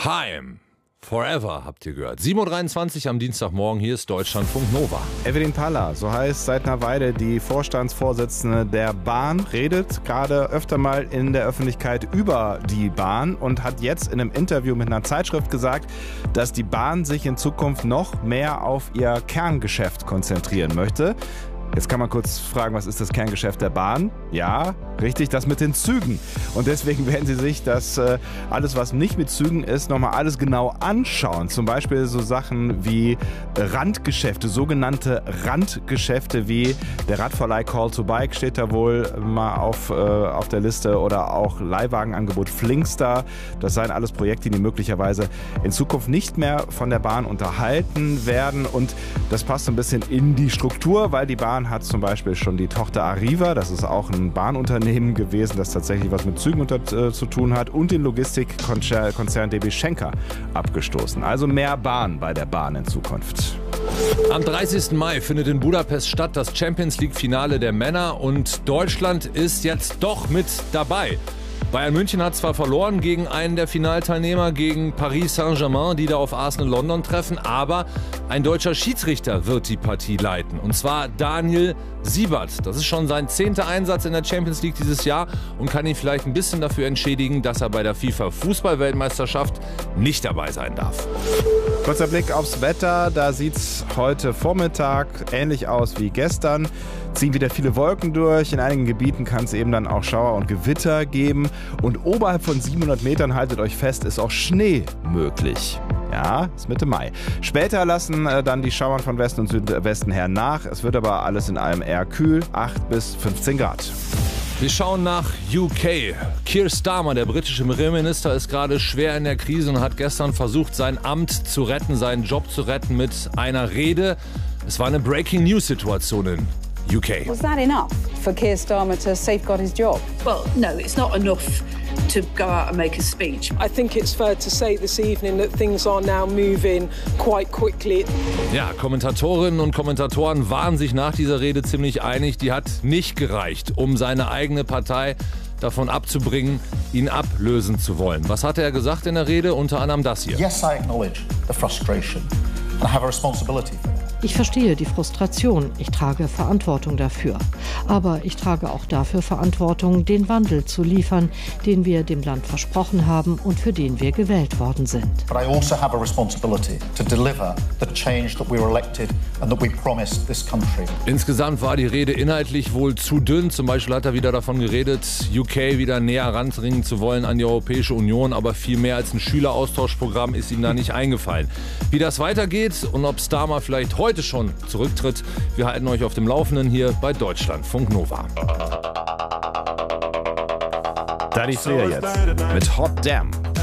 Time. Forever, habt ihr gehört. 7.23 Uhr am Dienstagmorgen, hier ist Deutschlandfunk Nova. Evelyn Palla, so heißt seit einer Weile die Vorstandsvorsitzende der Bahn, redet gerade öfter mal in der Öffentlichkeit über die Bahn und hat jetzt in einem Interview mit einer Zeitschrift gesagt, dass die Bahn sich in Zukunft noch mehr auf ihr Kerngeschäft konzentrieren möchte. Jetzt kann man kurz fragen, was ist das Kerngeschäft der Bahn? Ja, richtig, das mit den Zügen. Und deswegen werden sie sich das alles, was nicht mit Zügen ist, nochmal alles genau anschauen. Zum Beispiel so Sachen wie Randgeschäfte, sogenannte Randgeschäfte wie der Radverleih Call to Bike steht da wohl mal auf der Liste oder auch Leihwagenangebot Flinkster. Das seien alles Projekte, die möglicherweise in Zukunft nicht mehr von der Bahn unterhalten werden. Und das passt so ein bisschen in die Struktur, weil die Bahn hat zum Beispiel schon die Tochter Arriva, das ist auch ein Bahnunternehmen gewesen, das tatsächlich was mit Zügen zu tun hat, und den Logistikkonzern DB Schenker abgestoßen. Also mehr Bahn bei der Bahn in Zukunft. Am 30. Mai findet in Budapest statt das Champions-League-Finale der Männer und Deutschland ist jetzt doch mit dabei. Bayern München hat zwar verloren gegen einen der Finalteilnehmer, gegen Paris Saint-Germain, die da auf Arsenal London treffen, aber ein deutscher Schiedsrichter wird die Partie leiten. Und zwar Daniel Siebert. Das ist schon sein 10. Einsatz in der Champions League dieses Jahr und kann ihn vielleicht ein bisschen dafür entschädigen, dass er bei der FIFA-Fußball-Weltmeisterschaft nicht dabei sein darf. Kurzer Blick aufs Wetter, da sieht es heute Vormittag ähnlich aus wie gestern. Ziehen wieder viele Wolken durch, in einigen Gebieten kann es eben dann auch Schauer und Gewitter geben. Und oberhalb von 700 Metern, haltet euch fest, ist auch Schnee möglich. Ja, ist Mitte Mai. Später lassen dann die Schauern von Westen und Südwesten her nach. Es wird aber alles in allem eher kühl, 8 bis 15 Grad. Wir schauen nach UK. Keir Starmer, der britische Premierminister, ist gerade schwer in der Krise und hat gestern versucht, sein Amt zu retten, seinen Job zu retten mit einer Rede. Es war eine Breaking-News-Situation in UK. Was that enough for Keir Starmer to safeguard his job? Well, no, it's not enough to go out and make a speech. I think it's fair to say this evening that things are now moving quite quickly. Ja, Kommentatorinnen und Kommentatoren waren sich nach dieser Rede ziemlich einig. Die hat nicht gereicht, um seine eigene Partei davon abzubringen, ihn ablösen zu wollen. Was hat er gesagt in der Rede? Unter anderem das hier. Yes, I acknowledge the frustration and I have a responsibility for it. Ich verstehe die Frustration, ich trage Verantwortung dafür. Aber ich trage auch dafür Verantwortung, den Wandel zu liefern, den wir dem Land versprochen haben und für den wir gewählt worden sind. But I also have a responsibility to deliver the change that we were elected and that we promised this country. Insgesamt war die Rede inhaltlich wohl zu dünn. Zum Beispiel hat er wieder davon geredet, UK wieder näher randringen zu wollen an die Europäische Union. Aber viel mehr als ein Schüleraustauschprogramm ist ihm da nicht eingefallen. Wie das weitergeht und ob Starmer vielleicht heute schon zurücktritt, wir halten euch auf dem Laufenden hier bei Deutschlandfunk Nova. Daddy Slayer jetzt mit Hot Damn.